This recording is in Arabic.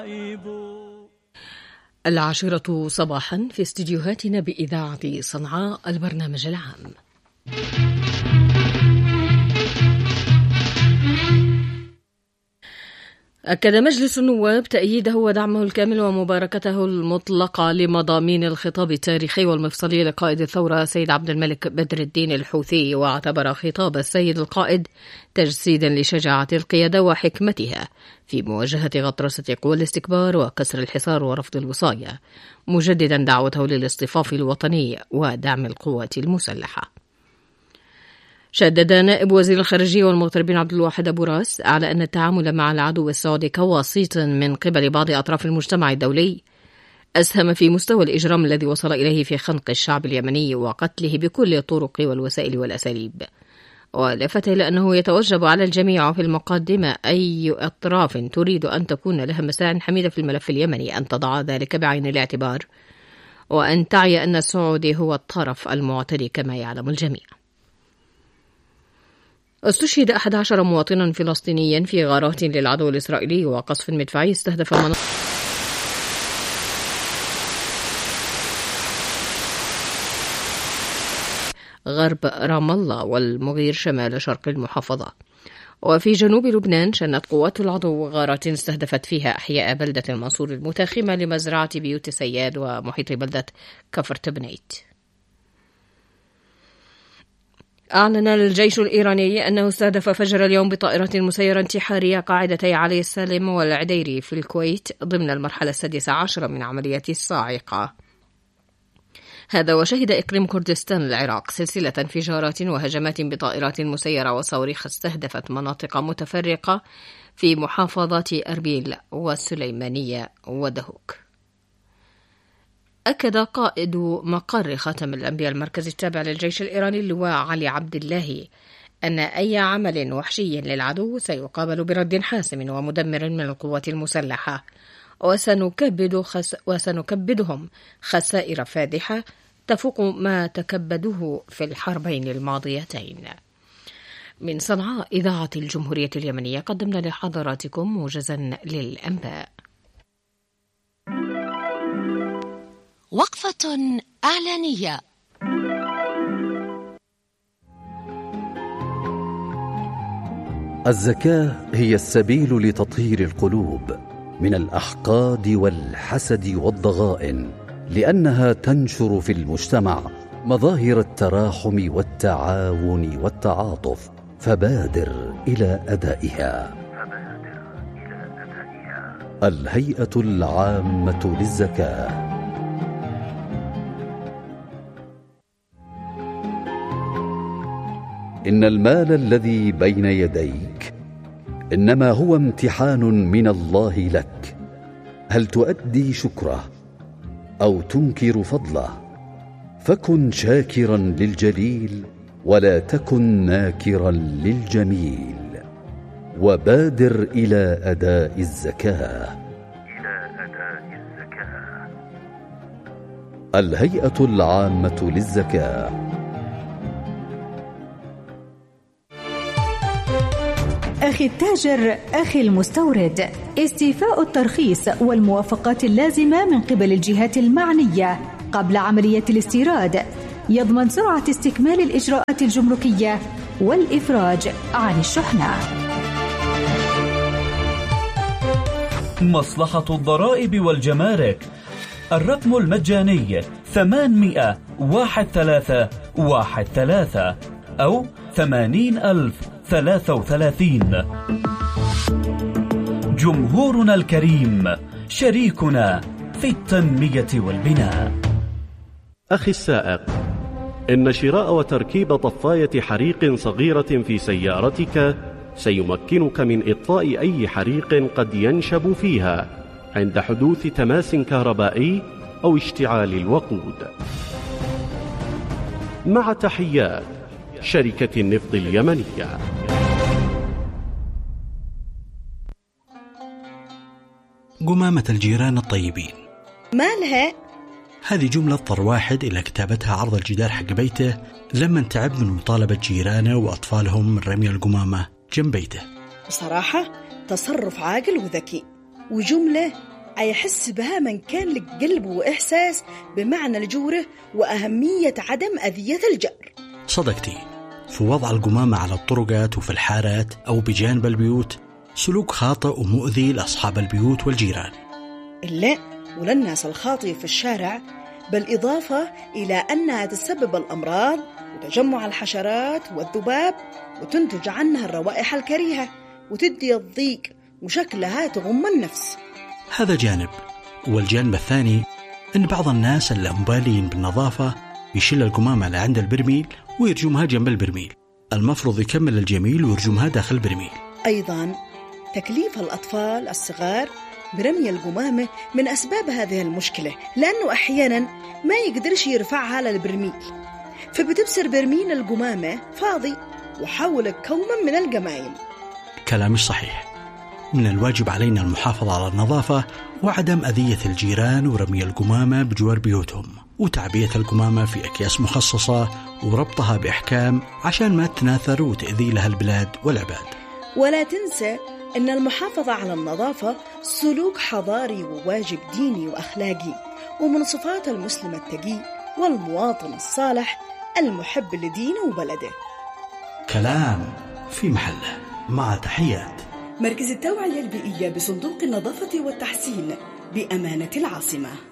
10 صباحا في استديوهاتنا بإذاعة صنعاء البرنامج العام. أكد مجلس النواب تأييده ودعمه الكامل ومباركته المطلقة لمضامين الخطاب التاريخي والمفصلي لقائد الثورة سيد عبد الملك بدر الدين الحوثي، واعتبر خطاب السيد القائد تجسيدا لشجاعة القيادة وحكمتها في مواجهة غطرسة قوى الاستكبار وكسر الحصار ورفض الوصاية، مجددا دعوته للاصطفاف الوطني ودعم القوات المسلحة. شدد نائب وزير الخارجية والمغتربين عبد الواحد أبو راس على أن التعامل مع العدو السعودي كوسيط من قبل بعض أطراف المجتمع الدولي أسهم في مستوى الإجرام الذي وصل إليه في خنق الشعب اليمني وقتله بكل الطرق والوسائل والأساليب، ولفت إلى أنه يتوجب على الجميع في المقدمة أي أطراف تريد أن تكون لها مساع حميدة في الملف اليمني أن تضع ذلك بعين الاعتبار، وأن تعي أن السعودي هو الطرف المعتدي كما يعلم الجميع. استشهد 11 مواطنا فلسطينيا في غارات للعدو الإسرائيلي وقصف مدفعي استهدف غرب رام الله والمغير شمال شرق المحافظة. وفي جنوب لبنان شنت قوات العدو غارات استهدفت فيها أحياء بلدة المنصور المتاخمة لمزرعة بيوت سياد ومحيط بلدة كفر تبنيت. أعلن الجيش الإيراني أنه استهدف فجر اليوم بطائرة مسيرة انتحارية قاعدتي علي السالم والعديري في الكويت ضمن المرحلة 16 من عملية الصاعقة. هذا وشهد إقليم كردستان العراق سلسلة انفجارات وهجمات بطائرات مسيرة وصواريخ استهدفت مناطق متفرقة في محافظات أربيل والسليمانية ودهوك. أكد قائد مقر خاتم الأنبياء المركز التابع للجيش الإيراني اللواء علي عبد الله أن أي عمل وحشي للعدو سيقابل برد حاسم ومدمر من القوات المسلحة، وسنكبدهم خسائر فادحة تفوق ما تكبدوه في الحربين الماضيتين. من صنعاء إذاعة الجمهورية اليمنية قدمنا لحضراتكم موجزا للأنباء. وقفة إعلانية. الزكاة هي السبيل لتطهير القلوب من الأحقاد والحسد والضغائن، لأنها تنشر في المجتمع مظاهر التراحم والتعاون والتعاطف، فبادر إلى أدائها. الهيئة العامة للزكاة. إن المال الذي بين يديك إنما هو امتحان من الله لك، هل تؤدي شكره أو تنكر فضله؟ فكن شاكرا للجليل ولا تكن ناكرا للجميل، وبادر إلى أداء الزكاة. الهيئة العامة للزكاة. أخي التاجر، أخي المستورد، استيفاء الترخيص والموافقات اللازمة من قبل الجهات المعنية قبل عملية الاستيراد يضمن سرعة استكمال الإجراءات الجمركية والإفراج عن الشحنة. مصلحة الضرائب والجمارك، الرقم المجاني 800-1313 أو 80,033. جمهورنا الكريم شريكنا في التنمية والبناء. أخي السائق، إن شراء وتركيب طفاية حريق صغيرة في سيارتك سيمكنك من إطفاء أي حريق قد ينشب فيها عند حدوث تماس كهربائي أو اشتعال الوقود. مع تحيات شركة النفط اليمنية. قمامة الجيران الطيبين. مالها؟ هذه جملة اضطر واحد إلى كتابتها عرض الجدار حق بيته لما تعب من مطالبة جيرانه وأطفالهم من رمي القمامة جنب بيته. بصراحة تصرف عاقل وذكي، وجملة يحس بها من كان لك قلب وإحساس بمعنى الجورة وأهمية عدم أذية الجار. صدقتي، في وضع القمامة على الطرقات وفي الحارات أو بجانب البيوت سلوك خاطئ ومؤذي لأصحاب البيوت والجيران. لا، وللناس الخاطئة في الشارع، بالإضافة إلى أنها تسبب الأمراض وتجمع الحشرات والذباب، وتنتج عنها الروائح الكريهة وتدي الضيق وشكلها تغم النفس. هذا جانب. والجانب الثاني أن بعض الناس اللامبالين بالنظافة يشيل القمامة لعند البرميل ويرجمها جنب البرميل. المفروض يكمل الجميل ويرجمها داخل البرميل. أيضا تكليف الأطفال الصغار برمي القمامة من أسباب هذه المشكلة، لأنه أحيانا ما يقدرش يرفعها للبرميل، فبتبصر برميل القمامة فاضي وحول كوما من القمايم. كلام مش صحيح. من الواجب علينا المحافظة على النظافة وعدم أذية الجيران ورمي القمامة بجوار بيوتهم، وتعبية القمامة في أكياس مخصصة وربطها بإحكام عشان ما تناثر وتأذي لها البلاد والعباد. ولا تنسى أن المحافظة على النظافة سلوك حضاري وواجب ديني وأخلاقي، ومن صفات المسلم التقي والمواطن الصالح المحب لدينه وبلده. كلام في محله. مع تحيات مركز التوعية البيئية بصندوق النظافة والتحسين بأمانة العاصمة.